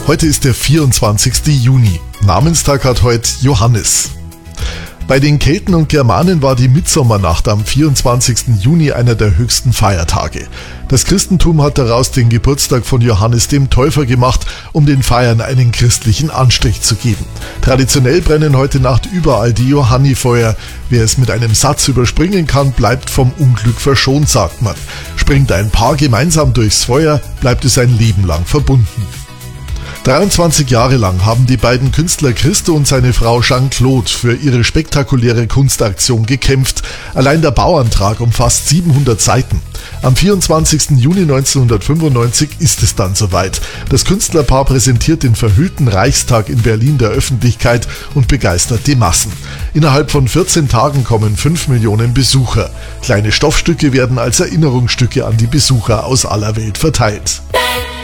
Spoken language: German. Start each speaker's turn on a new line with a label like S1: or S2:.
S1: Heute ist der 24. Juni. Namenstag hat heute Johannes. Bei den Kelten und Germanen war die Mitsommernacht am 24. Juni einer der höchsten Feiertage. Das Christentum hat daraus den Geburtstag von Johannes dem Täufer gemacht, um den Feiern einen christlichen Anstrich zu geben. Traditionell brennen heute Nacht überall die Johannifeuer. Wer es mit einem Satz überspringen kann, bleibt vom Unglück verschont, sagt man. Springt ein Paar gemeinsam durchs Feuer, bleibt es ein Leben lang verbunden. 23 Jahre lang haben die beiden Künstler Christo und seine Frau Jeanne-Claude für ihre spektakuläre Kunstaktion gekämpft. Allein der Bauantrag umfasst 700 Seiten. Am 24. Juni 1995 ist es dann soweit. Das Künstlerpaar präsentiert den verhüllten Reichstag in Berlin der Öffentlichkeit und begeistert die Massen. Innerhalb von 14 Tagen kommen 5 Millionen Besucher. Kleine Stoffstücke werden als Erinnerungsstücke an die Besucher aus aller Welt verteilt.